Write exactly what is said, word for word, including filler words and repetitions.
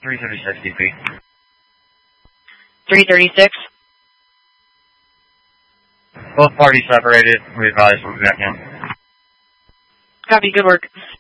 three thirty-six D P. three thirty-six. Both parties separated. We advise we'll be back in. Copy, good work.